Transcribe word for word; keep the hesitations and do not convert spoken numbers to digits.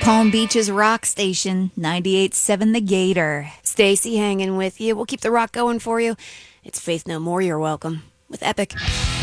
Palm Beach's rock station, ninety-eight point seven The Gator. Stacy hanging with you. We'll keep the rock going for you. It's Faith No More, you're welcome. With Epic.